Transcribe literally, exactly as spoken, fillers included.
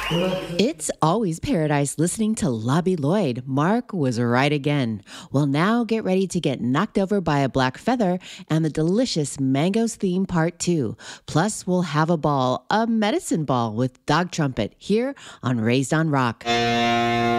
It's always paradise listening to Lobby Lloyd. Mark was right again. Well, now get ready to get knocked over by a black feather and the delicious Mangoes theme part two. Plus, we'll have a ball, a medicine ball with Dog Trumpet here on Raised on Rock.